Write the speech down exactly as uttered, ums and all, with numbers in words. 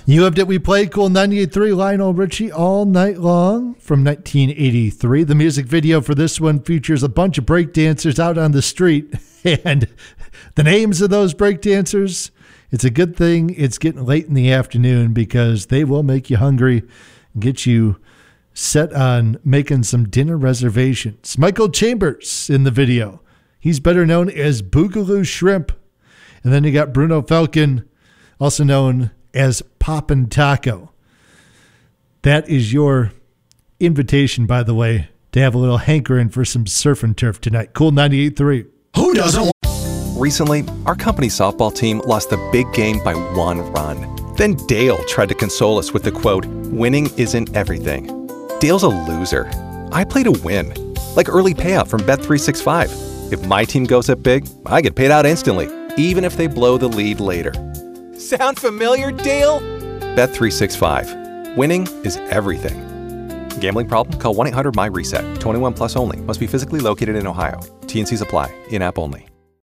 You Have It We Played, Cool ninety-eight point three, Lionel Richie, All Night Long from nineteen eighty-three. The music video for this one features a bunch of breakdancers out on the street. And the names of those breakdancers, it's a good thing it's getting late in the afternoon because they will make you hungry and get you set on making some dinner reservations. Michael Chambers in the video. He's better known as Boogaloo Shrimp. And then you got Bruno Falcon, also known as Poppin' Taco. That is your invitation, by the way, to have a little hankering for some surf and turf tonight. Cool ninety-eight point three. Who doesn't? Recently, our company softball team lost the big game by one run. Then Dale tried to console us with the quote, "Winning isn't everything." Dale's a loser. I play to win. Like early payout from Bet three sixty-five. If my team goes up big, I get paid out instantly, even if they blow the lead later. Sound familiar, Dale? Bet three sixty-five. Winning is everything. Gambling problem? Call one eight hundred M Y RESET. twenty-one plus only. Must be physically located in Ohio. T N Cs apply. In-app only.